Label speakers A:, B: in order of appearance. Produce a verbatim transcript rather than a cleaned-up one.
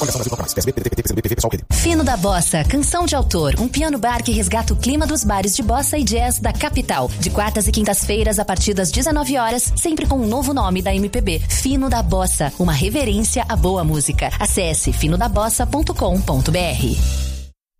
A: Fino da Bossa, canção de autor, um piano bar que resgata o clima dos bares de bossa e jazz da capital. De quartas e quintas-feiras, a partir das dezenove horas, sempre com um novo nome da M P B. Fino da Bossa, uma reverência à boa música. Acesse fino da bossa ponto com ponto br.